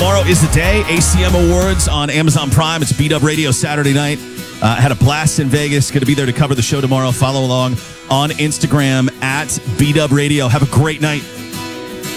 Tomorrow is the day. ACM Awards on Amazon Prime. It's Beat Up Radio Saturday night. Had a blast in Vegas. Going to be there to cover the show tomorrow. Follow along on Instagram at Beat Up Radio. Have a great night.